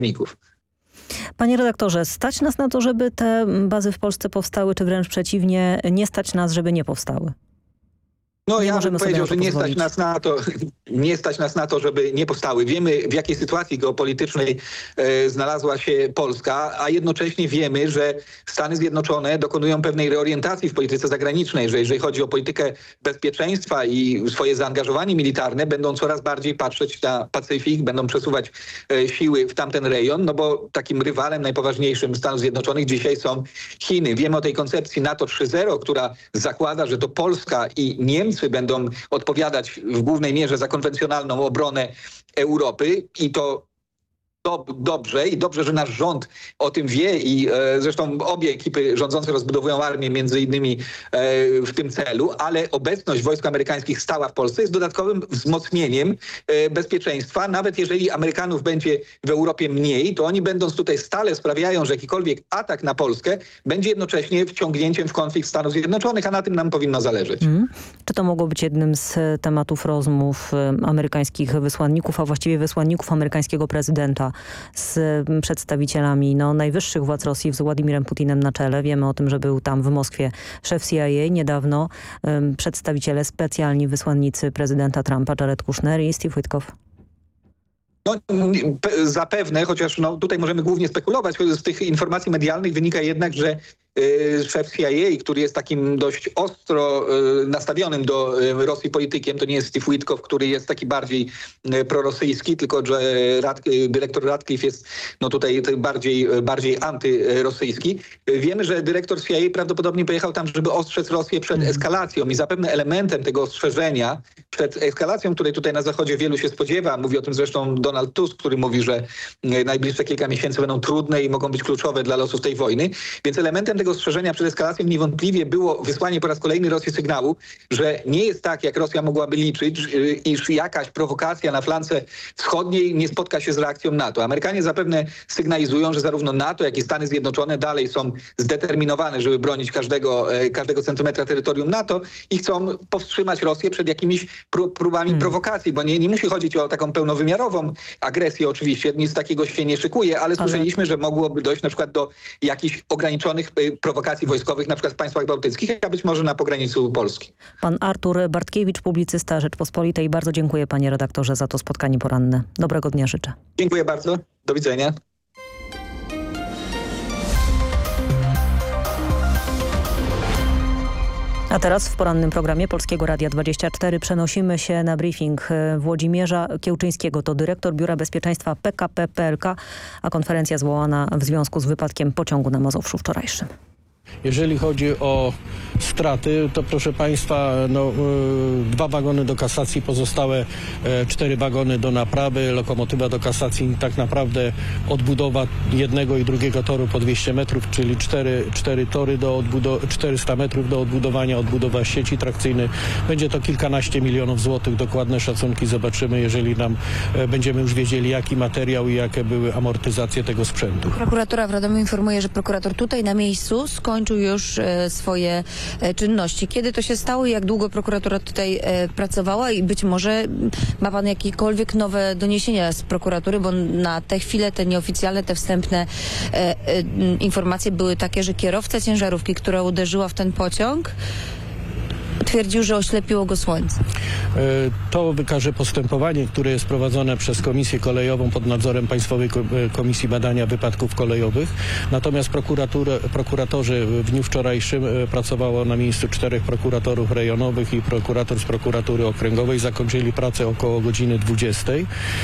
pracowników. Panie redaktorze, stać nas na to, żeby te bazy w Polsce powstały, czy wręcz przeciwnie, nie stać nas, żeby nie powstały? No Nie ja możemy bym sobie powiedział, na to że nie pozwolić. nie stać nas na to, żeby nie powstały. Wiemy, w jakiej sytuacji geopolitycznej znalazła się Polska, a jednocześnie wiemy, że Stany Zjednoczone dokonują pewnej reorientacji w polityce zagranicznej, że jeżeli chodzi o politykę bezpieczeństwa i swoje zaangażowanie militarne, będą coraz bardziej patrzeć na Pacyfik, będą przesuwać siły w tamten rejon, no bo takim rywalem najpoważniejszym Stanów Zjednoczonych dzisiaj są Chiny. Wiemy o tej koncepcji NATO 3.0, która zakłada, że to Polska i Niemcy będą odpowiadać w głównej mierze za konwencjonalną obronę Europy i to dobrze, że nasz rząd o tym wie i zresztą obie ekipy rządzące rozbudowują armię między innymi w tym celu, ale obecność wojsk amerykańskich stała w Polsce jest dodatkowym wzmocnieniem bezpieczeństwa. Nawet jeżeli Amerykanów będzie w Europie mniej, to oni będąc tutaj stale sprawiają, że jakikolwiek atak na Polskę będzie jednocześnie wciągnięciem w konflikt Stanów Zjednoczonych, a na tym nam powinno zależeć. Czy to mogło być jednym z tematów rozmów amerykańskich wysłanników, a właściwie wysłanników amerykańskiego prezydenta z przedstawicielami najwyższych władz Rosji, z Władimirem Putinem na czele? Wiemy o tym, że był tam w Moskwie szef CIA, niedawno przedstawiciele specjalni wysłannicy prezydenta Trumpa, Jared Kushner i Steve Witkoff. No, zapewne, chociaż tutaj możemy głównie spekulować, z tych informacji medialnych wynika jednak, że szef CIA, który jest takim dość ostro nastawionym do Rosji politykiem, to nie jest Steve Witkoff, który jest taki bardziej prorosyjski, tylko że dyrektor Radcliffe jest tutaj bardziej antyrosyjski. Wiemy, że dyrektor CIA prawdopodobnie pojechał tam, żeby ostrzec Rosję przed eskalacją i zapewne elementem tego ostrzeżenia przed eskalacją, której tutaj na Zachodzie wielu się spodziewa, mówi o tym zresztą Donald Tusk, który mówi, że najbliższe kilka miesięcy będą trudne i mogą być kluczowe dla losów tej wojny, więc elementem tego ostrzeżenia przed eskalacją niewątpliwie było wysłanie po raz kolejny Rosji sygnału, że nie jest tak, jak Rosja mogłaby liczyć, iż jakaś prowokacja na flance wschodniej nie spotka się z reakcją NATO. Amerykanie zapewne sygnalizują, że zarówno NATO, jak i Stany Zjednoczone dalej są zdeterminowane, żeby bronić każdego centymetra terytorium NATO i chcą powstrzymać Rosję przed jakimiś próbami prowokacji, bo nie musi chodzić o taką pełnowymiarową agresję oczywiście, nic takiego się nie szykuje, ale słyszeliśmy, że mogłoby dojść na przykład do jakichś ograniczonych prowokacji wojskowych, na przykład w państwach bałtyckich, a być może na pograniczu Polski. Pan Artur Bartkiewicz, publicysta Rzeczpospolitej. Bardzo dziękuję, panie redaktorze, za to spotkanie poranne. Dobrego dnia życzę. Dziękuję bardzo. Do widzenia. A teraz w porannym programie Polskiego Radia 24 przenosimy się na briefing Włodzimierza Kiełczyńskiego. To dyrektor Biura Bezpieczeństwa PKP PLK, a konferencja zwołana w związku z wypadkiem pociągu na Mazowszu wczorajszym. Jeżeli chodzi o straty, to proszę Państwa, 2 wagony do kasacji, pozostałe 4 wagony do naprawy, lokomotywa do kasacji, tak naprawdę odbudowa jednego i drugiego toru po 200 metrów, czyli 4 tory 400 metrów do odbudowania, odbudowa sieci trakcyjnej. Będzie to kilkanaście milionów złotych, dokładne szacunki zobaczymy, jeżeli będziemy już wiedzieli, jaki materiał i jakie były amortyzacje tego sprzętu. Prokuratura w Radomiu informuje, że prokurator tutaj na miejscu skończył już swoje czynności. Kiedy to się stało i jak długo prokuratura tutaj pracowała i być może ma pan jakiekolwiek nowe doniesienia z prokuratury, bo na tę chwilę te nieoficjalne, te wstępne informacje były takie, że kierowca ciężarówki, która uderzyła w ten pociąg, twierdził, że oślepiło go słońce. To wykaże postępowanie, które jest prowadzone przez Komisję Kolejową pod nadzorem Państwowej Komisji Badania Wypadków Kolejowych. Natomiast prokuratorzy w dniu wczorajszym pracowało na miejscu 4 prokuratorów rejonowych i prokurator z prokuratury okręgowej. Zakończyli pracę około godziny 20,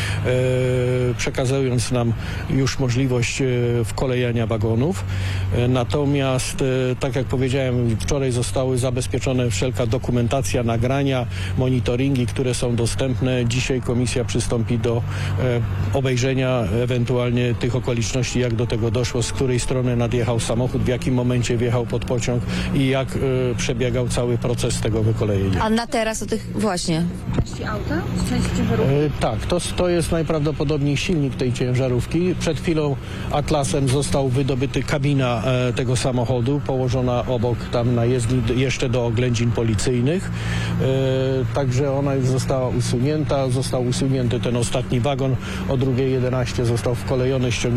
przekazując nam już możliwość wkolejania wagonów. Natomiast, tak jak powiedziałem, wczoraj zostały zabezpieczone wszelka dokumentacja, nagrania, monitoringi, które są dostępne. Dzisiaj komisja przystąpi do obejrzenia ewentualnie tych okoliczności, jak do tego doszło, z której strony nadjechał samochód, w jakim momencie wjechał pod pociąg i jak przebiegał cały proces tego wykolejenia. A na teraz o tych właśnie części auta? Części ciężarówki? Tak, to jest najprawdopodobniej silnik tej ciężarówki. Przed chwilą atlasem został wydobyty kabina tego samochodu, położona obok tam na jezdni jeszcze do oględzin policyjnych. policyjnych. Także ona już została usunięta. Został usunięty ten ostatni wagon. O 2:11 został wkolejony, ściągnięty